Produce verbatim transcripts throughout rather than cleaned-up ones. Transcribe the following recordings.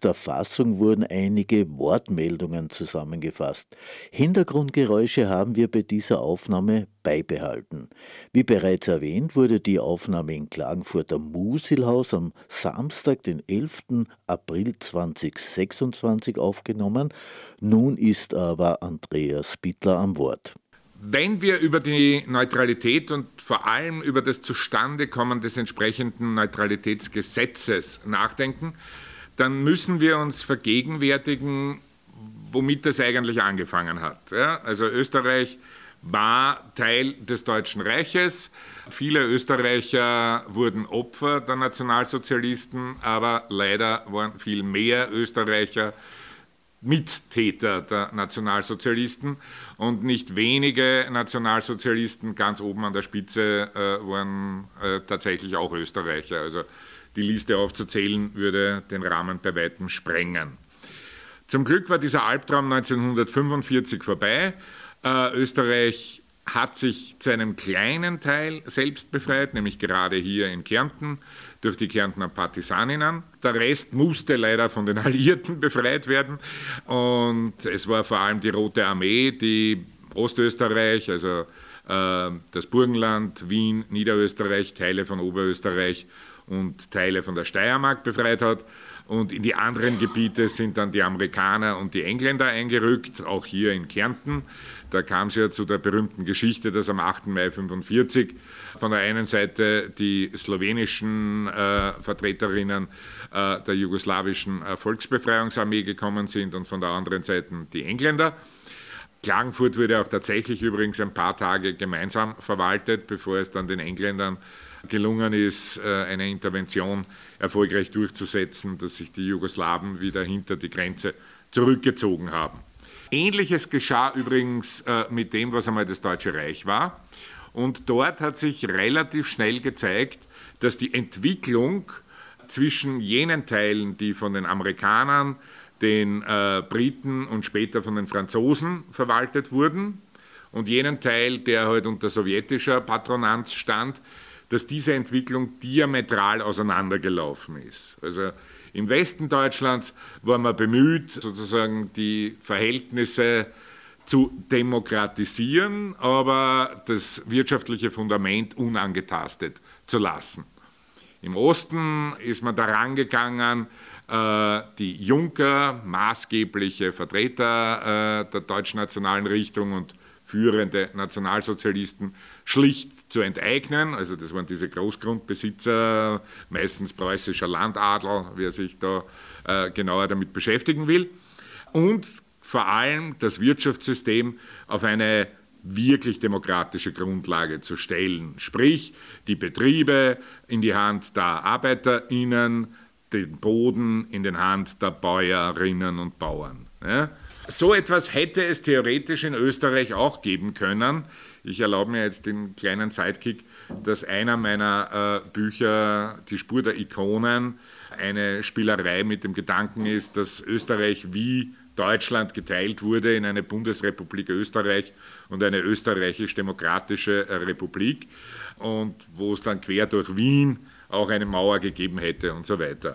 der Fassung wurden einige Wortmeldungen zusammengefasst. Hintergrundgeräusche haben wir bei dieser Aufnahme beibehalten. Wie bereits erwähnt, wurde die Aufnahme in Klagenfurt am Musilhaus am Samstag, den elften April zweitausendsechsundzwanzig aufgenommen. Nun ist aber Andreas Bittler am Wort. Wenn wir über die Neutralität und vor allem über das Zustandekommen des entsprechenden Neutralitätsgesetzes nachdenken, dann müssen wir uns vergegenwärtigen, womit das eigentlich angefangen hat. Ja, also Österreich war Teil des Deutschen Reiches. Viele Österreicher wurden Opfer der Nationalsozialisten, aber leider waren viel mehr Österreicher Mittäter der Nationalsozialisten und nicht wenige Nationalsozialisten ganz oben an der Spitze äh, waren äh, tatsächlich auch Österreicher. Also die Liste aufzuzählen würde den Rahmen bei weitem sprengen. Zum Glück war dieser Albtraum neunzehnhundertfünfundvierzig vorbei. Äh, Österreich hat sich zu einem kleinen Teil selbst befreit, nämlich gerade hier in Kärnten durch die Kärntner Partisaninnen. Der Rest musste leider von den Alliierten befreit werden und es war vor allem die Rote Armee, die Ostösterreich, also äh, das Burgenland, Wien, Niederösterreich, Teile von Oberösterreich und Teile von der Steiermark befreit hat. Und in die anderen Gebiete sind dann die Amerikaner und die Engländer eingerückt, auch hier in Kärnten. Da kam es ja zu der berühmten Geschichte, dass am achten Mai fünfundvierzig von der einen Seite die slowenischen äh, Vertreterinnen äh, der jugoslawischen äh, Volksbefreiungsarmee gekommen sind und von der anderen Seite die Engländer. Klagenfurt wurde auch tatsächlich übrigens ein paar Tage gemeinsam verwaltet, bevor es dann den Engländern gelungen ist, eine Intervention erfolgreich durchzusetzen, dass sich die Jugoslawen wieder hinter die Grenze zurückgezogen haben. Ähnliches geschah übrigens mit dem, was einmal das Deutsche Reich war. Und dort hat sich relativ schnell gezeigt, dass die Entwicklung zwischen jenen Teilen, die von den Amerikanern, den äh, Briten und später von den Franzosen verwaltet wurden, und jenen Teil, der halt unter sowjetischer Patronanz stand, dass diese Entwicklung diametral auseinandergelaufen ist. Also im Westen Deutschlands war man bemüht, sozusagen die Verhältnisse zu demokratisieren, aber das wirtschaftliche Fundament unangetastet zu lassen. Im Osten ist man daran gegangen, die Junker, maßgebliche Vertreter der deutschnationalen Richtung und führende Nationalsozialisten, schlicht zu enteignen. Also das waren diese Großgrundbesitzer, meistens preußischer Landadel, wer sich da äh, genauer damit beschäftigen will. Und vor allem das Wirtschaftssystem auf eine wirklich demokratische Grundlage zu stellen. Sprich, die Betriebe in die Hand der ArbeiterInnen, den Boden in den Hand der Bäuerinnen und Bauern. Ja? So etwas hätte es theoretisch in Österreich auch geben können. Ich erlaube mir jetzt den kleinen Sidekick, dass einer meiner äh, Bücher, Die Spur der Ikonen, eine Spielerei mit dem Gedanken ist, dass Österreich wie Deutschland geteilt wurde in eine Bundesrepublik Österreich und eine österreichisch-demokratische äh, Republik und wo es dann quer durch Wien auch eine Mauer gegeben hätte und so weiter.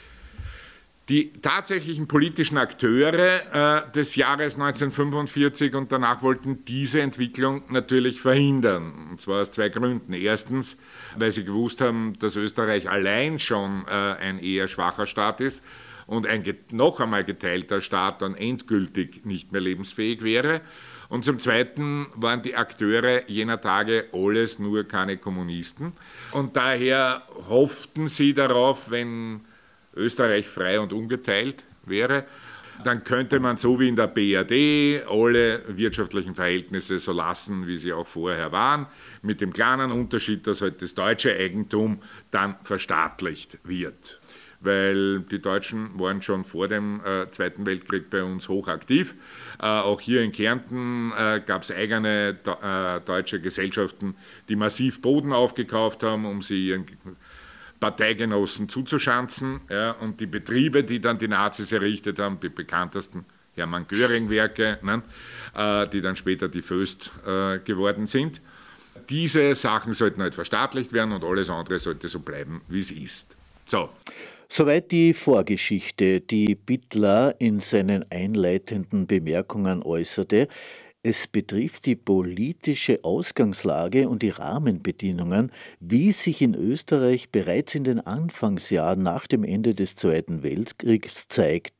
Die tatsächlichen politischen Akteure äh, des Jahres neunzehnhundertfünfundvierzig und danach wollten diese Entwicklung natürlich verhindern. Und zwar aus zwei Gründen. Erstens, weil sie gewusst haben, dass Österreich allein schon äh, ein eher schwacher Staat ist und ein noch einmal geteilter Staat dann endgültig nicht mehr lebensfähig wäre. Und zum Zweiten waren die Akteure jener Tage alles nur keine Kommunisten. Und daher hofften sie darauf, wenn Österreich frei und ungeteilt wäre, dann könnte man so wie in der B R D alle wirtschaftlichen Verhältnisse so lassen, wie sie auch vorher waren, mit dem kleinen Unterschied, dass halt das deutsche Eigentum dann verstaatlicht wird. Weil die Deutschen waren schon vor dem äh, Zweiten Weltkrieg bei uns hochaktiv. Äh, auch hier in Kärnten äh, gab es eigene äh, deutsche Gesellschaften, die massiv Boden aufgekauft haben, um sie ihren Parteigenossen zuzuschanzen, ja, und die Betriebe, die dann die Nazis errichtet haben, die bekanntesten Hermann-Göring-Werke, ne, äh, die dann später die Föst äh, geworden sind. Diese Sachen sollten halt verstaatlicht werden und alles andere sollte so bleiben, wie es ist. So. Soweit die Vorgeschichte, die Bittler in seinen einleitenden Bemerkungen äußerte. Es betrifft die politische Ausgangslage und die Rahmenbedingungen, wie sich in Österreich bereits in den Anfangsjahren nach dem Ende des Zweiten Weltkriegs zeigten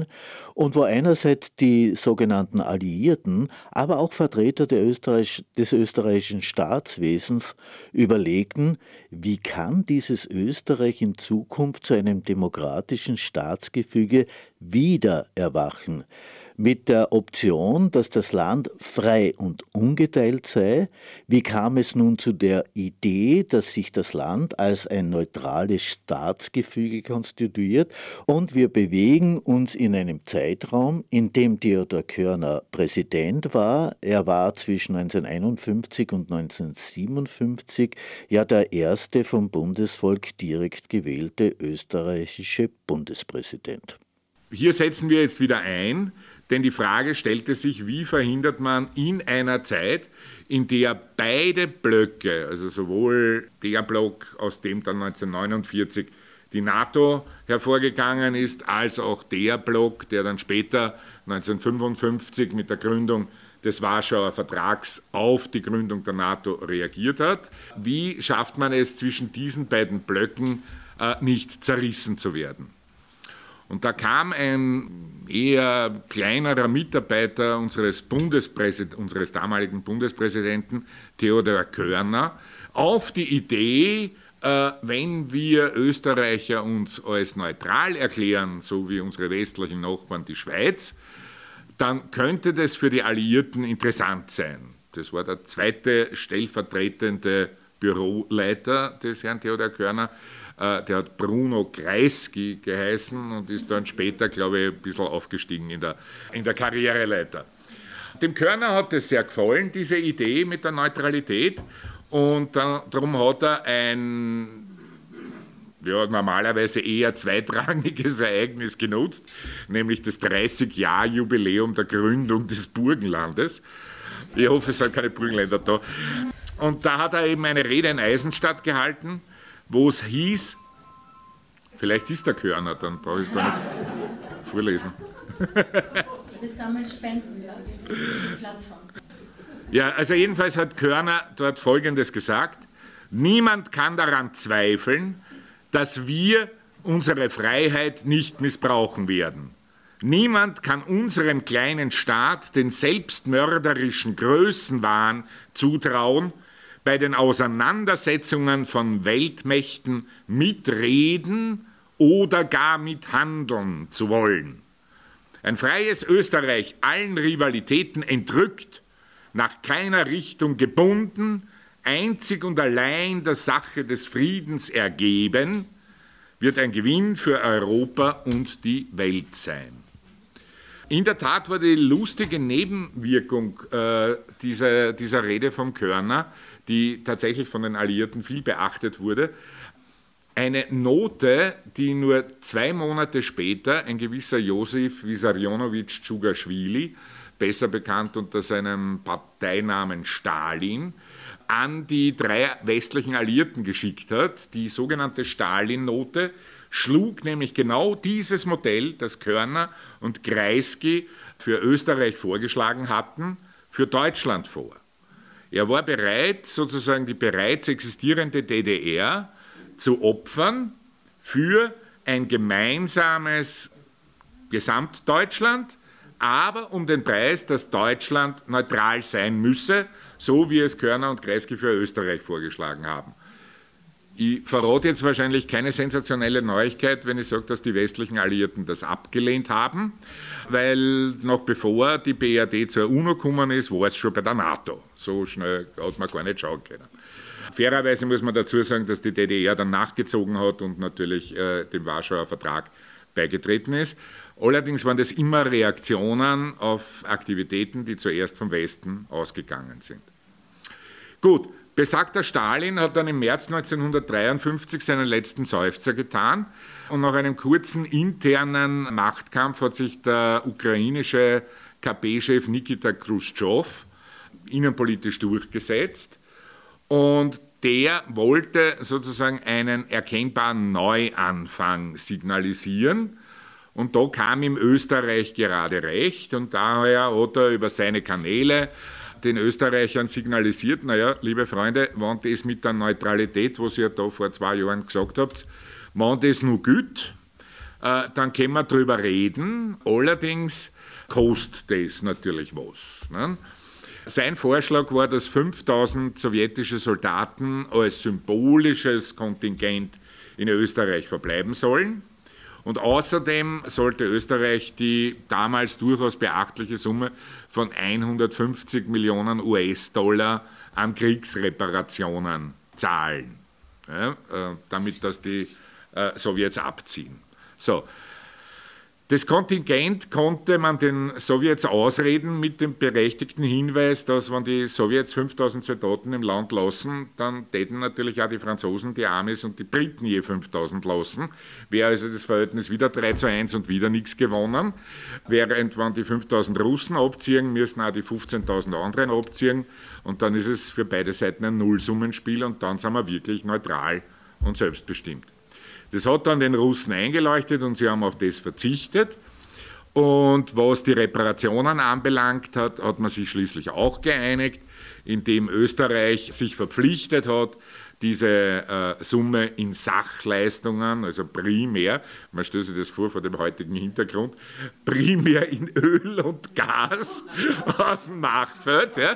und wo einerseits die sogenannten Alliierten, aber auch Vertreter der Österreich, des österreichischen Staatswesens überlegten, wie kann dieses Österreich in Zukunft zu einem demokratischen Staatsgefüge wieder erwachen, mit der Option, dass das Land frei und ungeteilt sei. Wie kam es nun zu der Idee, dass sich das Land als ein neutrales Staatsgefüge konstituiert? Und wir bewegen uns in einem Zeitraum, in dem Theodor Körner Präsident war. Er war zwischen neunzehnhunderteinundfünfzig und neunzehnhundertsiebenundfünfzig ja der erste vom Bundesvolk direkt gewählte österreichische Bundespräsident. Hier setzen wir jetzt wieder ein, denn die Frage stellte sich, wie verhindert man in einer Zeit, in der beide Blöcke, also sowohl der Block, aus dem dann neunzehnhundertneunundvierzig die NATO hervorgegangen ist, als auch der Block, der dann später neunzehnhundertfünfundfünfzig mit der Gründung des Warschauer Vertrags auf die Gründung der NATO reagiert hat. Wie schafft man es, zwischen diesen beiden Blöcken äh, nicht zerrissen zu werden? Und da kam ein eher kleinerer Mitarbeiter unseres, Bundespräsid- unseres damaligen Bundespräsidenten Theodor Körner auf die Idee, äh, wenn wir Österreicher uns als neutral erklären, so wie unsere westlichen Nachbarn die Schweiz, dann könnte das für die Alliierten interessant sein. Das war der zweite stellvertretende Büroleiter des Herrn Theodor Körner. Der hat Bruno Kreisky geheißen und ist dann später, glaube ich, ein bisschen aufgestiegen in der, in der Karriereleiter. Dem Körner hat es sehr gefallen, diese Idee mit der Neutralität, und dann, darum hat er ein ja, normalerweise eher zweitrangiges Ereignis genutzt, nämlich das dreißig-Jahr-Jubiläum der Gründung des Burgenlandes. Ich hoffe, es sind keine Burgenländer da. Und da hat er eben eine Rede in Eisenstadt gehalten, wo es hieß, vielleicht ist der Körner, dann brauche ich es gar nicht vorlesen. Wir sammeln Spenden für die Plattform. Ja, also jedenfalls hat Körner dort Folgendes gesagt: Niemand kann daran zweifeln, dass wir unsere Freiheit nicht missbrauchen werden. Niemand kann unserem kleinen Staat den selbstmörderischen Größenwahn zutrauen, bei den Auseinandersetzungen von Weltmächten mitreden oder gar mithandeln zu wollen. Ein freies Österreich, allen Rivalitäten entrückt, nach keiner Richtung gebunden, einzig und allein der Sache des Friedens ergeben, wird ein Gewinn für Europa und die Welt sein. In der Tat war die lustige Nebenwirkung äh, dieser, dieser Rede vom Körner, die tatsächlich von den Alliierten viel beachtet wurde, eine Note, die nur zwei Monate später ein gewisser Josef Wissarionowitsch Dschugaschwili, besser bekannt unter seinem Parteinamen Stalin, an die drei westlichen Alliierten geschickt hat. Die sogenannte Stalin-Note schlug nämlich genau dieses Modell, das Körner und Kreisky für Österreich vorgeschlagen hatten, für Deutschland vor. Er war bereit, sozusagen die bereits existierende D D R zu opfern für ein gemeinsames Gesamtdeutschland, aber um den Preis, dass Deutschland neutral sein müsse, so wie es Körner und Kreisky für Österreich vorgeschlagen haben. Ich verrate jetzt wahrscheinlich keine sensationelle Neuigkeit, wenn ich sage, dass die westlichen Alliierten das abgelehnt haben, weil noch bevor die B R D zur UNO gekommen ist, war es schon bei der NATO. So schnell hat man gar nicht schauen können. Fairerweise muss man dazu sagen, dass die D D R dann nachgezogen hat und natürlich äh, dem Warschauer Vertrag beigetreten ist. Allerdings waren das immer Reaktionen auf Aktivitäten, die zuerst vom Westen ausgegangen sind. Gut, besagter Stalin hat dann im März neunzehnhundertdreiundfünfzig seinen letzten Seufzer getan und nach einem kurzen internen Machtkampf hat sich der ukrainische K P-Chef Nikita Chruschtschow innenpolitisch durchgesetzt und der wollte sozusagen einen erkennbaren Neuanfang signalisieren. Und da kam ihm Österreich gerade recht und daher hat er über seine Kanäle den Österreichern signalisiert, naja, liebe Freunde, wenn das mit der Neutralität, was ihr da vor zwei Jahren gesagt habt, wenn das nur gut, äh, dann können wir drüber reden, allerdings kostet das natürlich was. Ne? Sein Vorschlag war, dass fünftausend sowjetische Soldaten als symbolisches Kontingent in Österreich verbleiben sollen. Und außerdem sollte Österreich die damals durchaus beachtliche Summe von hundertfünfzig Millionen U S-Dollar an Kriegsreparationen zahlen, ja, äh, damit dass die äh, Sowjets abziehen. So. Das Kontingent konnte man den Sowjets ausreden mit dem berechtigten Hinweis, dass wenn die Sowjets fünftausend Soldaten im Land lassen, dann täten natürlich auch die Franzosen, die Amis und die Briten je fünftausend lassen. Wäre also das Verhältnis wieder drei zu eins und wieder nichts gewonnen. Während wenn die fünftausend Russen abziehen, müssen auch die fünfzehntausend anderen abziehen und dann ist es für beide Seiten ein Nullsummenspiel und dann sind wir wirklich neutral und selbstbestimmt. Das hat dann den Russen eingeleuchtet und sie haben auf das verzichtet. Und was die Reparationen anbelangt hat, hat man sich schließlich auch geeinigt, indem Österreich sich verpflichtet hat, diese äh, Summe in Sachleistungen, also primär, man stellt sich das vor vor dem heutigen Hintergrund, primär in Öl und Gas aus dem Machfeld. Ja.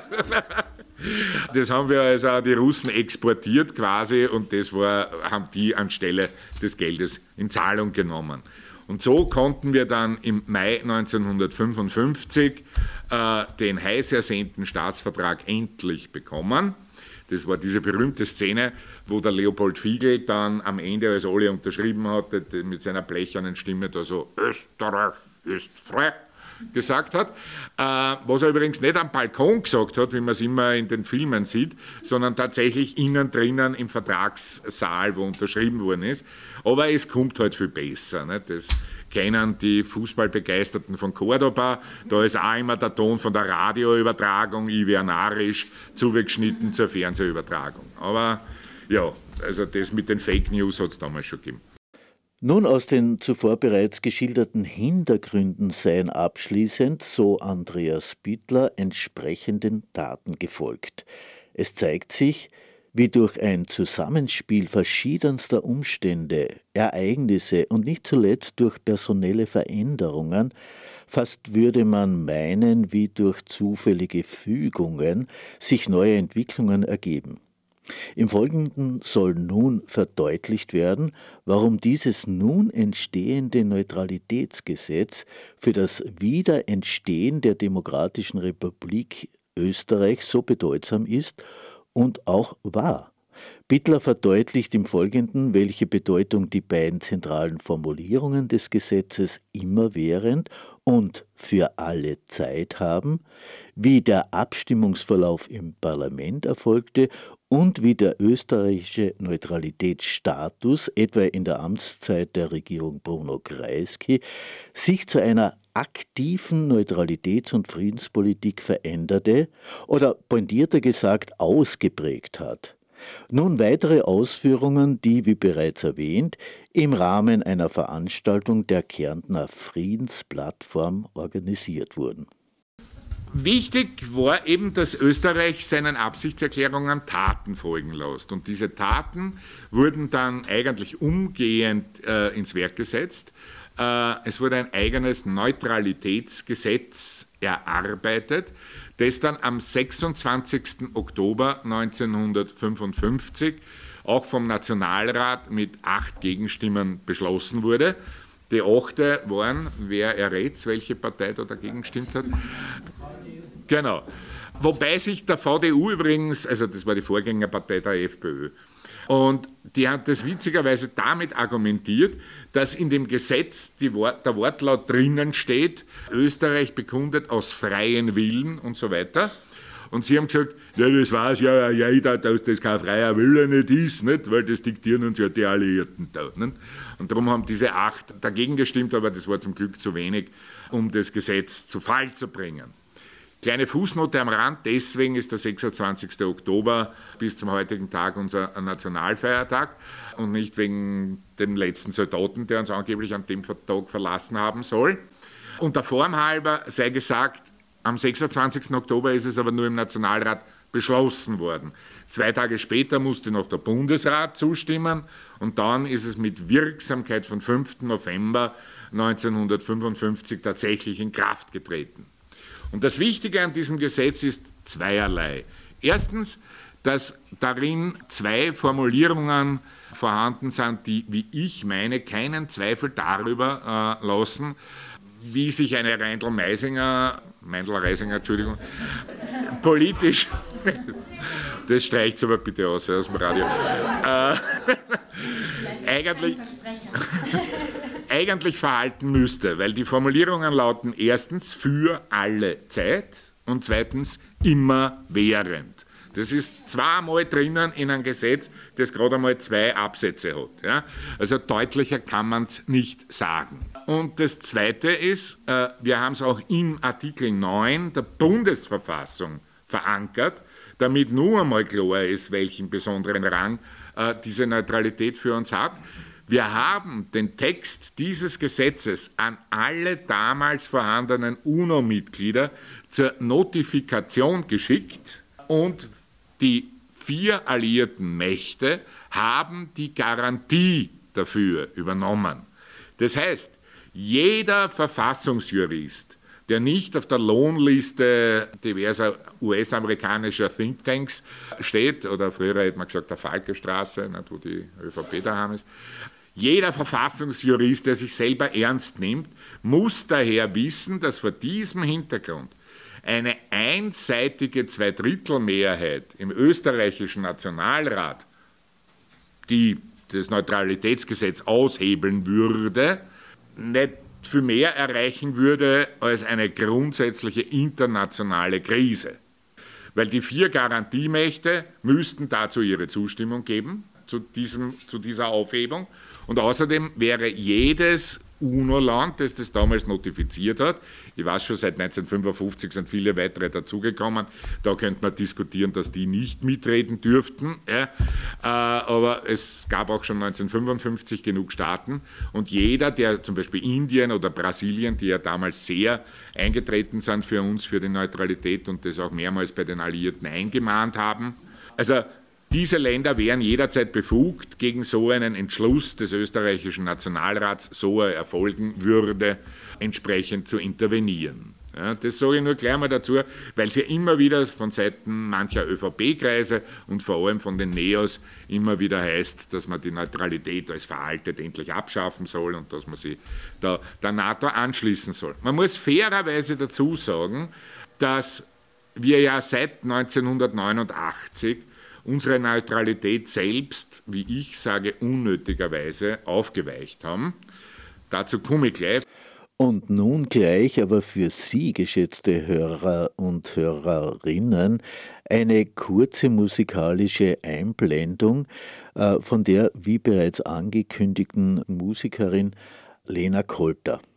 Das haben wir also an die Russen exportiert quasi und das war, haben die anstelle des Geldes in Zahlung genommen. Und so konnten wir dann im Mai neunzehnhundertfünfundfünfzig äh, den heiß ersehnten Staatsvertrag endlich bekommen. Das war diese berühmte Szene, wo der Leopold Fiegel dann am Ende, als alle unterschrieben hatte, mit seiner blechernen Stimme da so Österreich ist frei gesagt hat, äh, was er übrigens nicht am Balkon gesagt hat, wie man es immer in den Filmen sieht, sondern tatsächlich innen drinnen im Vertragssaal, wo unterschrieben worden ist. Aber es kommt halt viel besser. Nicht? Das kennen die Fußballbegeisterten von Cordoba. Da ist auch immer der Ton von der Radioübertragung, ich wäre narrisch, zugeschnitten zur Fernsehübertragung. Aber ja, also das mit den Fake News hat es damals schon gegeben. Nun, aus den zuvor bereits geschilderten Hintergründen seien abschließend, so Andreas Bittler, entsprechenden Taten gefolgt. Es zeigt sich, wie durch ein Zusammenspiel verschiedenster Umstände, Ereignisse und nicht zuletzt durch personelle Veränderungen, fast würde man meinen, wie durch zufällige Fügungen, sich neue Entwicklungen ergeben. Im Folgenden soll nun verdeutlicht werden, warum dieses nun entstehende Neutralitätsgesetz für das Wiederentstehen der Demokratischen Republik Österreich so bedeutsam ist und auch war. Bittler verdeutlicht im Folgenden, welche Bedeutung die beiden zentralen Formulierungen des Gesetzes immerwährend und für alle Zeit haben, wie der Abstimmungsverlauf im Parlament erfolgte und wie der österreichische Neutralitätsstatus, etwa in der Amtszeit der Regierung Bruno Kreisky, sich zu einer aktiven Neutralitäts- und Friedenspolitik veränderte oder pointierter gesagt ausgeprägt hat. Nun weitere Ausführungen, die, wie bereits erwähnt, im Rahmen einer Veranstaltung der Kärntner Friedensplattform organisiert wurden. Wichtig war eben, dass Österreich seinen Absichtserklärungen Taten folgen lässt. Und diese Taten wurden dann eigentlich umgehend äh, ins Werk gesetzt. Äh, es wurde ein eigenes Neutralitätsgesetz erarbeitet, das dann am sechsundzwanzigsten Oktober neunzehnhundertfünfundfünfzig auch vom Nationalrat mit acht Gegenstimmen beschlossen wurde. Die achte waren, wer errät, welche Partei da dagegen gestimmt hat? Genau. Wobei sich der V D U übrigens, also das war die Vorgängerpartei der FPÖ, und die hat das witzigerweise damit argumentiert, dass in dem Gesetz die Wort, der Wortlaut drinnen steht, Österreich bekundet aus freien Willen und so weiter. Und sie haben gesagt, ja, das weiß ja jeder, dass das kein freier Wille nicht ist, nicht? Weil das diktieren uns ja die Alliierten da. Nicht? Und darum haben diese acht dagegen gestimmt, aber das war zum Glück zu wenig, um das Gesetz zu Fall zu bringen. Kleine Fußnote am Rand, deswegen ist der sechsundzwanzigster Oktober bis zum heutigen Tag unser Nationalfeiertag und nicht wegen dem letzten Soldaten, der uns angeblich an dem Tag verlassen haben soll. Und der Form halber sei gesagt, am sechsundzwanzigsten Oktober ist es aber nur im Nationalrat beschlossen worden. Zwei Tage später musste noch der Bundesrat zustimmen und dann ist es mit Wirksamkeit von fünften November neunzehnhundertfünfundfünfzig tatsächlich in Kraft getreten. Und das Wichtige an diesem Gesetz ist zweierlei. Erstens, dass darin zwei Formulierungen vorhanden sind, die, wie ich meine, keinen Zweifel darüber äh, lassen, wie sich eine Reindl-Meisinger, Meindl-Reisinger, Entschuldigung, politisch, das streicht aber bitte aus aus dem Radio, äh, eigentlich, eigentlich verhalten müsste, weil die Formulierungen lauten erstens für alle Zeit und zweitens immerwährend. Das ist zweimal drinnen in einem Gesetz, das gerade einmal zwei Absätze hat. Ja? Also deutlicher kann man es nicht sagen. Und das Zweite ist, äh, wir haben es auch im Artikel neun der Bundesverfassung verankert, damit nur einmal klar ist, welchen besonderen Rang äh, diese Neutralität für uns hat. Wir haben den Text dieses Gesetzes an alle damals vorhandenen UNO-Mitglieder zur Notifikation geschickt und die vier alliierten Mächte haben die Garantie dafür übernommen. Das heißt, jeder Verfassungsjurist, der nicht auf der Lohnliste diverser U S-amerikanischer Thinktanks steht, oder früher hätte man gesagt der Falke-Straße, wo die ÖVP daheim ist, jeder Verfassungsjurist, der sich selber ernst nimmt, muss daher wissen, dass vor diesem Hintergrund eine einseitige Zweidrittelmehrheit im österreichischen Nationalrat, die das Neutralitätsgesetz aushebeln würde, nicht viel mehr erreichen würde als eine grundsätzliche internationale Krise. Weil die vier Garantiemächte müssten dazu ihre Zustimmung geben, zu, diesem, zu dieser Aufhebung. Und außerdem wäre jedes UNO-Land, das das damals notifiziert hat, ich weiß schon, seit neunzehnhundertfünfundfünfzig sind viele weitere dazugekommen, da könnte man diskutieren, dass die nicht mitreden dürften, ja. Aber es gab auch schon neunzehnhundertfünfundfünfzig genug Staaten und jeder, der zum Beispiel Indien oder Brasilien, die ja damals sehr eingetreten sind für uns, für die Neutralität und das auch mehrmals bei den Alliierten eingemahnt haben, also diese Länder wären jederzeit befugt, gegen so einen Entschluss des österreichischen Nationalrats, so er erfolgen würde, entsprechend zu intervenieren. Ja, das sage ich nur gleich mal dazu, weil es ja immer wieder von Seiten mancher ÖVP-Kreise und vor allem von den Neos immer wieder heißt, dass man die Neutralität als veraltet endlich abschaffen soll und dass man sie da, der NATO anschließen soll. Man muss fairerweise dazu sagen, dass wir ja seit neunzehnhundertneunundachtzig unsere Neutralität selbst, wie ich sage, unnötigerweise aufgeweicht haben. Dazu komme ich gleich. Und nun gleich aber für Sie, geschätzte Hörer und Hörerinnen, eine kurze musikalische Einblendung äh, von der, wie bereits angekündigten Musikerin Lena Kolter.